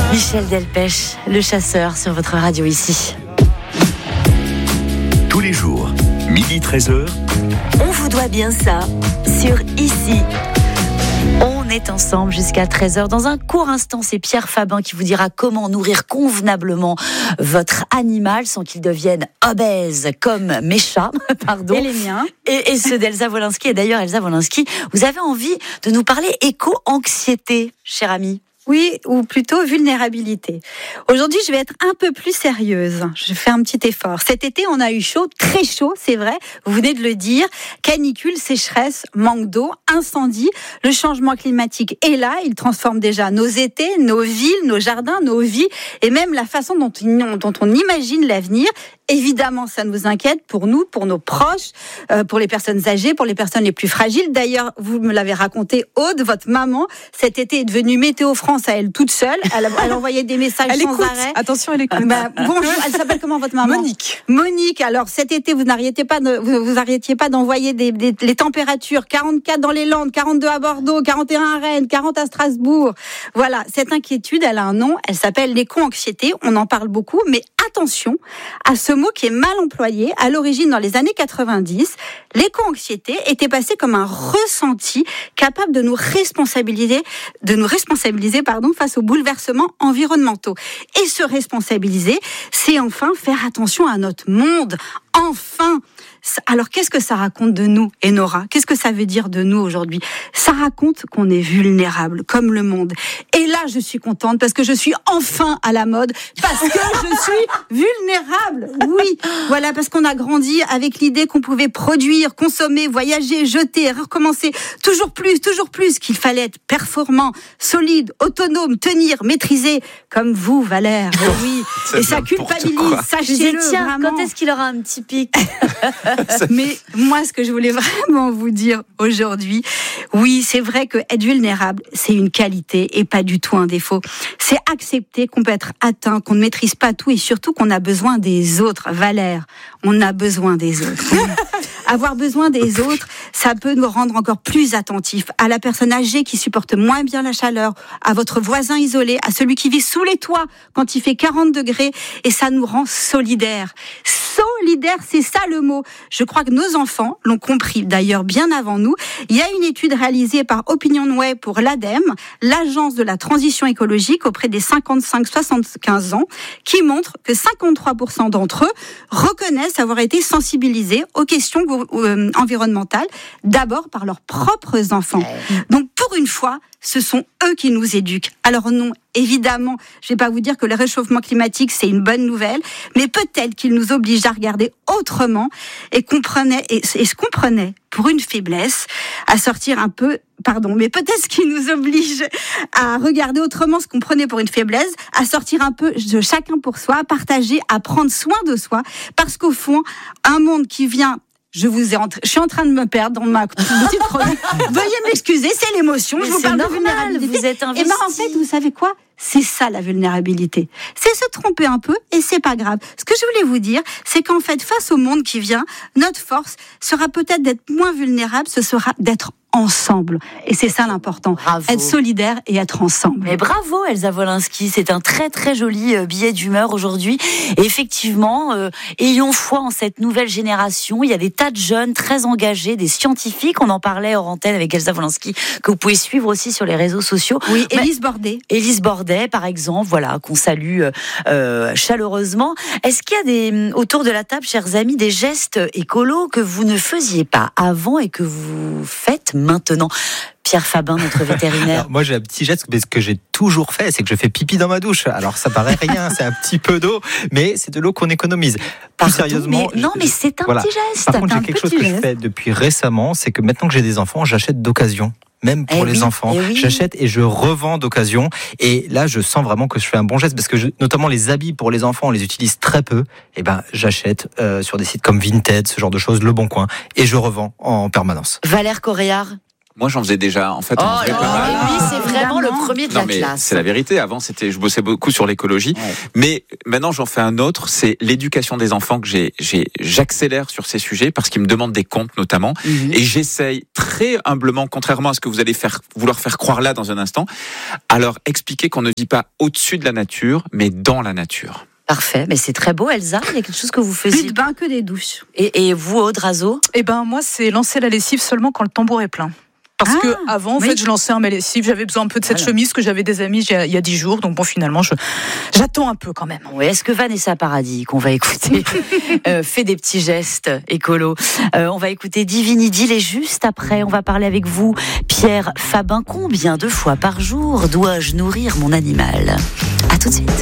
Michel Delpech, le chasseur sur votre radio ici. Tous les jours, 12h-13h. On vous doit bien ça sur ici. On est ensemble jusqu'à 13h. Dans un court instant, c'est Pierre Fabin qui vous dira comment nourrir convenablement votre animal sans qu'il devienne obèse comme mes chats, pardon. Et les miens. Et ceux d'Elsa Wolinski. Et d'ailleurs, Elsa Wolinski, vous avez envie de nous parler éco-anxiété, cher ami. Oui, ou plutôt vulnérabilité. Aujourd'hui, je vais être un peu plus sérieuse. Je fais un petit effort. Cet été, on a eu chaud, très chaud, c'est vrai. Vous venez de le dire. Canicule, sécheresse, manque d'eau, incendie. Le changement climatique est là. Il transforme déjà nos étés, nos villes, nos jardins, nos vies et même la façon dont on imagine l'avenir. Évidemment, ça nous inquiète pour nous, pour nos proches, pour les personnes âgées, pour les personnes les plus fragiles. D'ailleurs, vous me l'avez raconté, Aude, votre maman, cet été est devenue Météo France à elle toute seule. Elle envoyait des messages sans arrêt. Attention, elle écoute. Bonjour, elle s'appelle comment votre maman ? Monique. Alors cet été, vous n'arrêtiez pas d'envoyer les températures. 44 dans les Landes, 42 à Bordeaux, 41 à Rennes, 40 à Strasbourg. Voilà, cette inquiétude, elle a un nom. Elle s'appelle l'éco-anxiété. On en parle beaucoup, mais attention à ce mot qui est mal employé. À l'origine, dans les années 90, l'éco-anxiété était passée comme un ressenti capable de nous responsabiliser, face aux bouleversements environnementaux. Et se responsabiliser, c'est enfin faire attention à notre monde. Enfin! Alors, qu'est-ce que ça raconte de nous, Enora ? Qu'est-ce que ça veut dire de nous aujourd'hui ? Ça raconte qu'on est vulnérable, comme le monde. Et là, je suis contente parce que je suis enfin à la mode, parce que je suis vulnérable. Oui, voilà, parce qu'on a grandi avec l'idée qu'on pouvait produire, consommer, voyager, jeter, recommencer, toujours plus, qu'il fallait être performant, solide, autonome, tenir, maîtriser, comme vous, Valère. Oui, et ça culpabilise, sachez-le. Tiens, vraiment. quand est-ce qu'il aura un petit pic ? Mais moi, ce que je voulais vraiment vous dire aujourd'hui, oui, c'est vrai que être vulnérable, c'est une qualité et pas du tout un défaut. C'est accepter qu'on peut être atteint, qu'on ne maîtrise pas tout et surtout qu'on a besoin des autres. Valère, on a besoin des autres. Avoir besoin des autres, ça peut nous rendre encore plus attentifs à la personne âgée qui supporte moins bien la chaleur, à votre voisin isolé, à celui qui vit sous les toits quand il fait 40 degrés et ça nous rend solidaires. Solidaire, c'est ça le mot. Je crois que nos enfants l'ont compris d'ailleurs bien avant nous. Il y a une étude réalisée par Opinionway pour l'ADEME, l'agence de la transition écologique auprès des 55-75 ans, qui montre que 53% d'entre eux reconnaissent avoir été sensibilisés aux questions environnementales, d'abord par leurs propres enfants. Donc pour une fois, ce sont eux qui nous éduquent. Alors non, évidemment, je ne vais pas vous dire que le réchauffement climatique, c'est une bonne nouvelle, mais peut-être qu'il nous oblige à regarder autrement et se comprenait pour une faiblesse, à sortir un peu, mais peut-être qu'il nous oblige à regarder autrement ce qu'on prenait pour une faiblesse, à sortir un peu de chacun pour soi, à partager, à prendre soin de soi, parce qu'au fond, un monde qui vient... Je suis en train de me perdre dans ma petite chronique. Veuillez m'excuser, c'est l'émotion. Je vous parle de vulnérabilité. Vous êtes investi. Et en fait, vous savez quoi ? C'est ça la vulnérabilité. C'est se tromper un peu et c'est pas grave. Ce que je voulais vous dire, c'est qu'en fait, face au monde qui vient, notre force sera peut-être d'être moins vulnérable, ce sera d'être ensemble. Et c'est ça l'important. Bravo. Être solidaire et être ensemble. Mais bravo Elsa Wolinski, c'est un très très joli billet d'humeur aujourd'hui. Et effectivement, ayons foi en cette nouvelle génération. Il y a des tas de jeunes très engagés, des scientifiques. On en parlait hors antenne avec Elsa Wolinski, que vous pouvez suivre aussi sur les réseaux sociaux. Oui, Élise Bordet, par exemple, voilà, qu'on salue chaleureusement. Est-ce qu'il y a autour de la table, chers amis, des gestes écolos que vous ne faisiez pas avant et que vous faites maintenant ? Pierre Fabin, notre vétérinaire. Alors, moi, j'ai un petit geste que j'ai toujours fait, c'est que je fais pipi dans ma douche. Alors, ça paraît rien, c'est un petit peu d'eau, mais c'est de l'eau qu'on économise. Plus sérieusement, mais c'est un petit geste. Par contre, j'ai quelque chose que je fais depuis récemment, c'est que maintenant que j'ai des enfants, j'achète d'occasion. Même pour les enfants, j'achète et je revends d'occasion. Et là, je sens vraiment que je fais un bon geste parce que notamment les habits pour les enfants, on les utilise très peu. Et j'achète sur des sites comme Vinted, ce genre de choses, Le Bon Coin, et je revends en permanence. Valère Coréard. Moi, j'en faisais déjà, en fait. Oh là là, et lui, c'est vraiment le premier de la classe. C'est la vérité. Avant, je bossais beaucoup sur l'écologie. Ouais. Mais maintenant, j'en fais un autre. C'est l'éducation des enfants que j'accélère sur ces sujets parce qu'ils me demandent des comptes, notamment. Et j'essaye très humblement, contrairement à ce que vous allez vouloir faire croire là dans un instant, à leur expliquer qu'on ne vit pas au-dessus de la nature, mais dans la nature. Parfait, mais c'est très beau, Elsa. Il y a quelque chose que vous faisiez. Plus de bain que des douches. Et vous, Aude Razo ? Moi, c'est lancer la lessive seulement quand le tambour est plein. Parce que avant, en fait, je lançais un lessive, j'avais besoin un peu de cette chemise que j'avais des amis il y a 10 jours. Donc finalement, j'attends un peu quand même. Oui, est-ce que Vanessa Paradis, qu'on va écouter, fait des petits gestes écolos. On va écouter Divinity, et juste après, on va parler avec vous, Pierre Fabin. Combien de fois par jour dois-je nourrir mon animal ? À tout de suite.